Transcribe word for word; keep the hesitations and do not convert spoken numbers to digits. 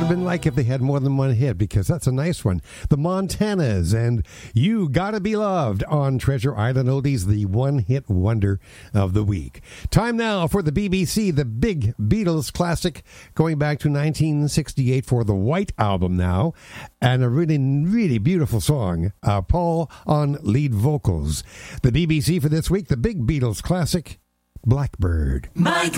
been like if they had more than one hit, because that's a nice one. The Montanas and You Gotta Be Loved on Treasure Island Oldies, the one-hit wonder of the week. Time now for the B B C, the big Beatles classic, going back to nineteen sixty-eight for the White Album now, and a really, really beautiful song. Uh, Paul on lead vocals. The B B C for this week, the big Beatles classic, Blackbird. My